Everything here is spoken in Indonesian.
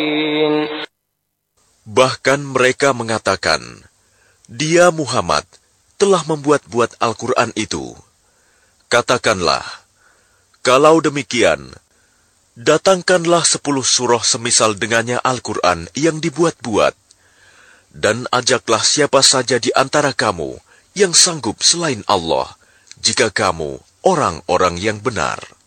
Bahkan mereka mengatakan, dia Muhammad telah membuat-buat Al-Quran itu. Katakanlah, kalau demikian, datangkanlah 10 surah semisal dengannya Al-Quran yang dibuat-buat, dan ajaklah siapa saja di antara kamu yang sanggup selain Allah, jika kamu orang-orang yang benar.